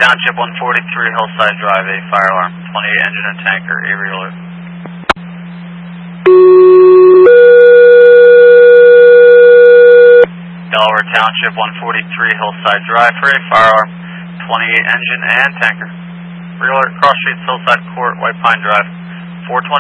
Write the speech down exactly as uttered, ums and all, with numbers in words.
Township, one forty-three Hillside Drive, a fire alarm, twenty-eight engine and tanker, a alert. Delaware Township, one forty-three Hillside Drive for a fire alarm, twenty-eight engine and tanker. Alert, cross streets, Hillside Court, White Pine Drive, four twenty.